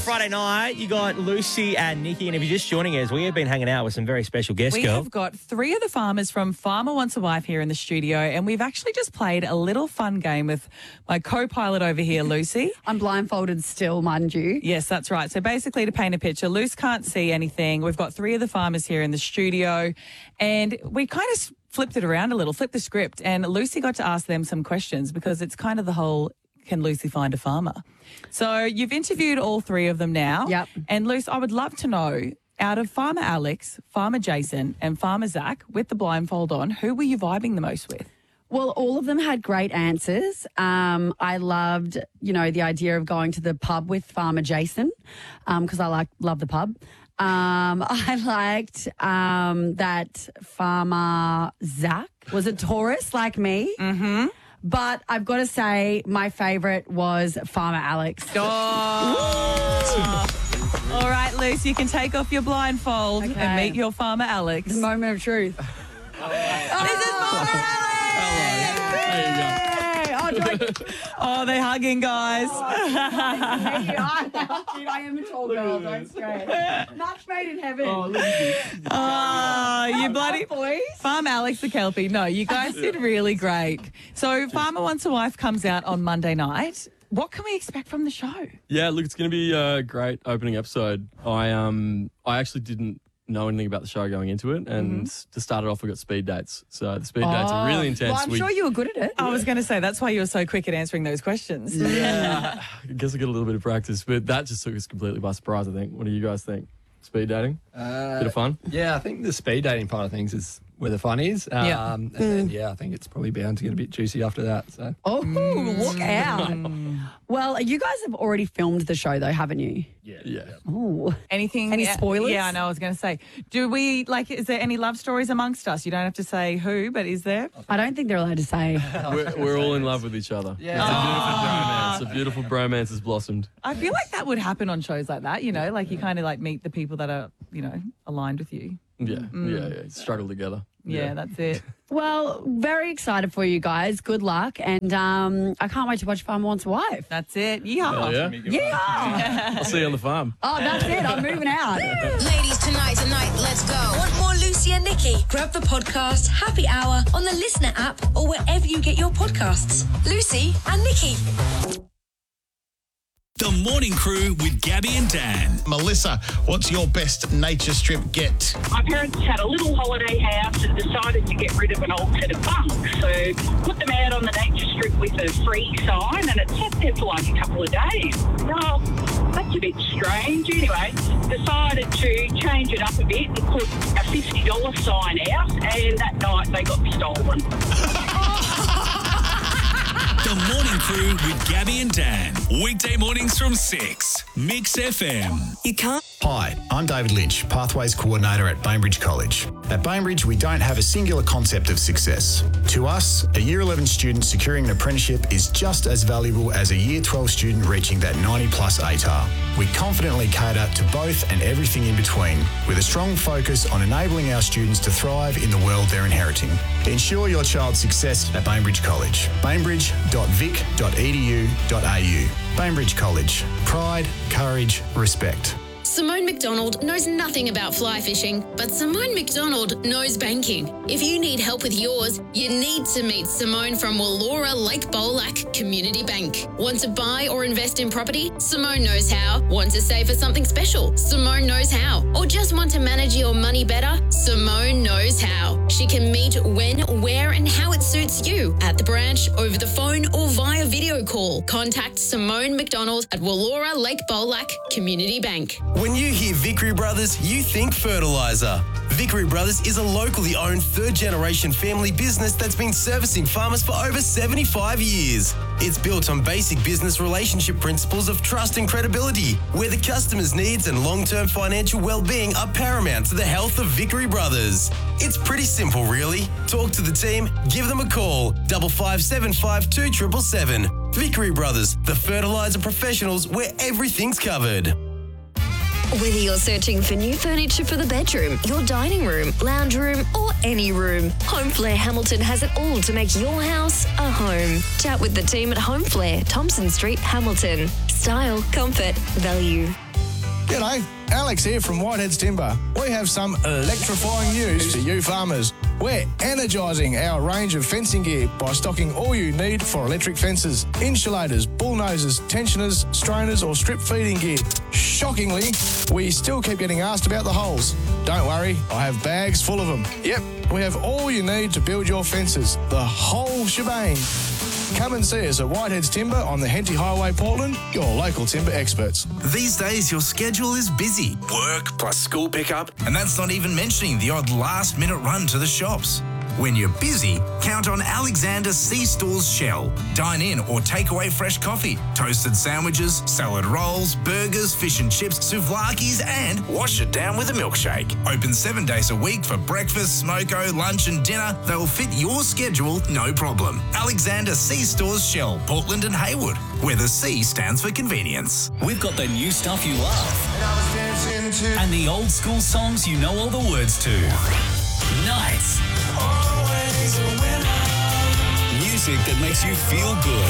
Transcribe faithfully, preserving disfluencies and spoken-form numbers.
Friday night, you got Lucy and Nikki, and if you're just joining us, we have been hanging out with some very special guests, We girl. have got three of the farmers from Farmer Wants a Wife here in the studio, and we've actually just played a little fun game with my co-pilot over here, Lucy. I'm blindfolded still, mind you. Yes, that's right. So basically, to paint a picture, Luce can't see anything. We've got three of the farmers here in the studio, and we kind of flipped it around a little, flipped the script, and Lucy got to ask them some questions because it's kind of the whole, can Lucy find a farmer? So you've interviewed all three of them now. Yep. And Luce, I would love to know, out of Farmer Alex, Farmer Jason and Farmer Zach, with the blindfold on, who were you vibing the most with? Well, all of them had great answers. Um, I loved, you know, the idea of going to the pub with Farmer Jason because I like love the pub. Um, I liked um, that Farmer Zach was a Taurus like me. Mm-hmm. But I've got to say my favourite was Farmer Alex. Oh. All right, Luce, you can take off your blindfold Okay. and meet your Farmer Alex. The moment of truth. This is Farmer Alex! There you go. Hey, oh, do I, Oh, they're hugging, guys. Hey, I, dude, I am a tall girl, don't stress. Match made in heaven. Oh, you bloody boys. Farm Alex the Kelpie. No, you guys did really great. So Farmer Wants a Wife comes out on Monday night. What can we expect from the show? Yeah, look, it's going to be a great opening episode. I um, I actually didn't know anything about the show going into it, and to start it off, we got speed dates. So the speed dates are really intense. Well, I'm We- sure you were good at it. I was going to say, that's why you were so quick at answering those questions. Yeah, I guess I got a little bit of practice, but that just took us completely by surprise, I think. What do you guys think? Speed dating? Uh, Bit of fun? Yeah, I think the speed dating part of things is where the fun is. Um, Yeah. And then, yeah, I think it's probably bound to get a bit juicy after that. So Oh, look out. Well, you guys have already filmed the show, though, haven't you? Yeah. Oh. Anything? Any spoilers? Yeah, I know. I was going to say, do we, like, is there any love stories amongst us? You don't have to say who, but is there? I don't think they're allowed to say. We're, we're all in love with each other. Yeah. It's a beautiful bromance. A beautiful bromance has blossomed. I feel like that would happen on shows like that, you know, like you kind of like meet the people that are, you know, aligned with you. Yeah, yeah, yeah. Struggle together. Yeah, that's it. Well, very excited for you guys. Good luck. And um, I can't wait to watch Farmer Wants a Wife. That's it. Yeah. Oh, yeah? Yeah. I'll see you on the farm. Oh, that's it. I'm moving out. Ladies, tonight, tonight, let's go. Want more Lucy and Nikki? Grab the podcast Happy Hour on the Listener app or wherever you get your podcasts. Lucy and Nikki. The Morning Crew with Gabby and Dan. Melissa, what's your best nature strip get? My parents had a little holiday house and decided to get rid of an old set of bunks. So put them out on the nature strip with a free sign, and it sat there for like a couple of days. Well, that's a bit strange. Anyway, decided to change it up a bit and put a fifty dollars sign out, and that night they got stolen. The Morning Crew with Gabby and Dan. Weekday mornings from six. Mix F M. You can't. Hi, I'm David Lynch, Pathways Coordinator at Bainbridge College. At Bainbridge, we don't have a singular concept of success. To us, a Year eleven student securing an apprenticeship is just as valuable as a Year twelve student reaching that ninety plus A T A R. We confidently cater to both and everything in between, with a strong focus on enabling our students to thrive in the world they're inheriting. Ensure your child's success at Bainbridge College. bainbridge dot vic dot e d u dot a u. Bainbridge College. Pride, courage, respect. Simone McDonald knows nothing about fly fishing, but Simone McDonald knows banking. If you need help with yours, you need to meet Simone from Wallora Lake Bolac Community Bank. Want to buy or invest in property? Simone knows how. Want to save for something special? Simone knows how. Or just want to manage your money better? Simone knows how. She can meet when, where and how it suits you at the branch, over the phone or via video call. Contact Simone McDonald at Wallora Lake Bolac Community Bank. When you hear Vickery Brothers, you think fertiliser. Vickery Brothers is a locally owned third-generation family business that's been servicing farmers for over seventy-five years. It's built on basic business relationship principles of trust and credibility, where the customer's needs and long-term financial well-being are paramount to the health of Vickery Brothers. It's pretty simple, really. Talk to the team, give them a call, double five seven five two triple seven. Vickery Brothers, the fertiliser professionals where everything's covered. Whether you're searching for new furniture for the bedroom, your dining room, lounge room, or any room, Homeflare Hamilton has it all to make your house a home. Chat with the team at Homeflare, Thompson Street, Hamilton. Style, comfort, value. G'day, Alex here from Whiteheads Timber. We have some electrifying news for you farmers. We're energising our range of fencing gear by stocking all you need for electric fences, insulators, bullnoses, tensioners, strainers or strip feeding gear. Shockingly, we still keep getting asked about the holes. Don't worry, I have bags full of them. Yep, we have all you need to build your fences, the whole shebang. Come and see us at Whiteheads Timber on the Henty Highway, Portland, your local timber experts. These days, your schedule is busy. Work plus school pickup, and that's not even mentioning the odd last-minute run to the shops. When you're busy, count on Alexander C-Stores Shell. Dine in or take away fresh coffee, toasted sandwiches, salad rolls, burgers, fish and chips, souvlakis, and wash it down with a milkshake. Open seven days a week for breakfast, smoko, lunch and dinner. They'll fit your schedule, no problem. Alexander C-Stores Shell, Portland and Haywood, where the C stands for convenience. We've got the new stuff you love and the old school songs you know all the words to. Nights. Music that makes you feel good.